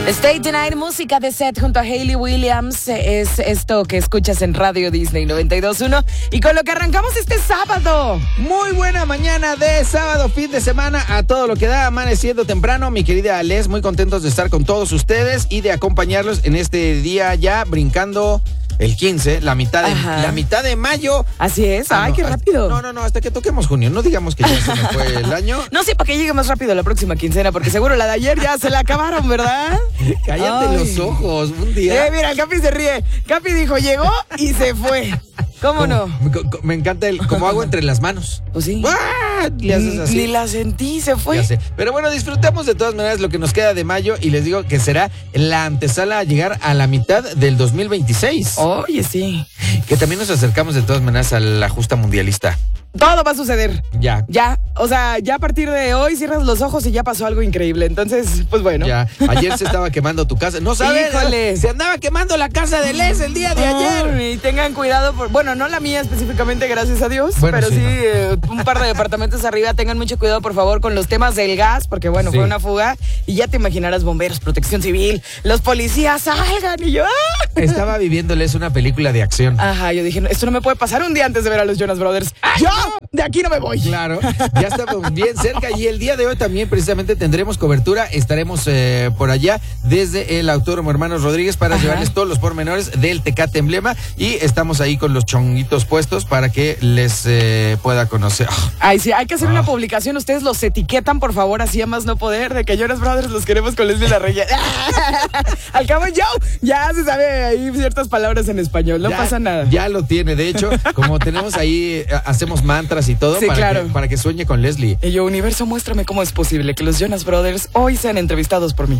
Stay the Night, música de Seth junto a Hayley Williams, es esto que escuchas en Radio Disney 92.1 y con lo que arrancamos este sábado. Muy buena mañana de sábado, fin de semana, a todo lo que da, amaneciendo temprano, mi querida Les, muy contentos de estar con todos ustedes y de acompañarlos en este día ya brincando el 15, la mitad de mayo. Así es, ay, qué rápido. No, hasta que toquemos junio, no digamos que ya se me fue el año. No sé, para que llegue más rápido la próxima quincena, porque seguro la de ayer ya se la acabaron, ¿verdad? Cállate los ojos, un día. Mira, el Capi se ríe. Capi dijo, llegó y se fue. ¿Cómo no? Me encanta como hago entre las manos. ¿O sí? ¡Ah! Le haces así. Ni la sentí, se fue. Ya sé. Pero bueno, disfrutemos de todas maneras lo que nos queda de mayo y les digo que será la antesala a llegar a la mitad del 2026. Oye, sí. Que también nos acercamos de todas maneras a la justa mundialista. Todo va a suceder. Ya, o sea, ya a partir de hoy cierras los ojos y ya pasó algo increíble. Entonces, pues bueno. Ya, ayer se estaba quemando tu casa. No sabes, híjole, se andaba quemando la casa de Les el día de ayer. Y tengan cuidado, bueno, no la mía específicamente, gracias a Dios, bueno, pero sí, no. Un par de departamentos arriba, tengan mucho cuidado, por favor, con los temas del gas, porque bueno, Sí. fue una fuga y ya te imaginarás, bomberos, protección civil, los policías salgan y yo... ¡ah! Estaba viviéndoles una película de acción. Ajá, yo dije, esto no me puede pasar un día antes de ver a los Jonas Brothers. ¡Yo! De aquí no me voy. Claro, ya estamos bien cerca y el día de hoy también precisamente tendremos cobertura, estaremos por allá desde el Autódromo Hermanos Rodríguez para llevarles todos los pormenores del Tecate Emblema y estamos ahí con los chonguitos puestos para que les pueda conocer. Ay, sí, hay que hacer una publicación, ustedes los etiquetan, por favor, así a más no poder, de que Jonas Brothers los queremos con Leslie la Regia. Al cabo ya se sabe ahí ciertas palabras en español, no pasa nada. Ya lo tiene, de hecho, como tenemos ahí, hacemos mantras y todo, sí, para que sueñe con Leslie. Y yo, universo, muéstrame cómo es posible que los Jonas Brothers hoy sean entrevistados por mí.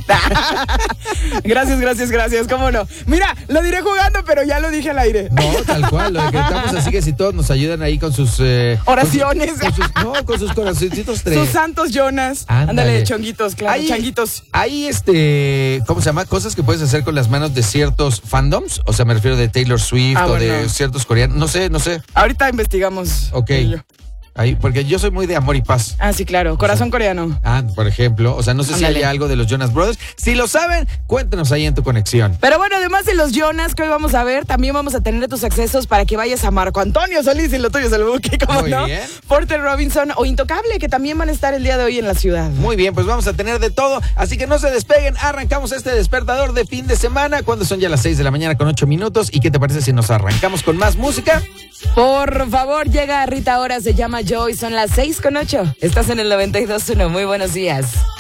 Gracias, cómo no. Mira, lo diré jugando, pero ya lo dije al aire. No, tal cual, lo decretamos, así que si todos nos ayudan ahí con sus... oraciones. Con sus corazoncitos tres. Sus santos Jonas. Ándale, chonguitos, claro, changuitos. Hay ¿cómo se llama? Cosas que puedes hacer con las manos de ciertos fandoms, o sea, me refiero de Taylor Swift o de ciertos coreanos, no sé. Ahorita investigamos. Ok. Ahí, porque yo soy muy de amor y paz. Ah, sí, claro. Corazón coreano. Por ejemplo. O sea, no sé si hay algo de los Jonas Brothers. Si lo saben, cuéntenos ahí en tu conexión. Pero bueno, además de los Jonas que hoy vamos a ver, también vamos a tener tus accesos para que vayas a Marco Antonio Solís y lo tuyo es el buque, ¿cómo muy no? Bien. Porter Robinson o Intocable, que también van a estar el día de hoy en la ciudad. Muy bien, pues vamos a tener de todo. Así que no se despeguen. Arrancamos este despertador de fin de semana cuando son ya las 6 de la mañana con 8 minutos. ¿Y qué te parece si nos arrancamos con más música? Por favor, llega Rita Ora, se llama Joy, son las 6:08. Estás en el 92.1, muy buenos días.